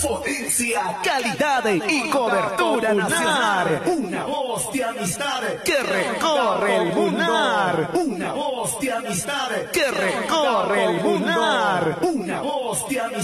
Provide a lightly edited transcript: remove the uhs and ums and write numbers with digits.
Potencia, calidad y cobertura nacional. Una voz de amistad que recorre el mundo. Una voz de amistad que recorre el mundo. Una voz de amistad.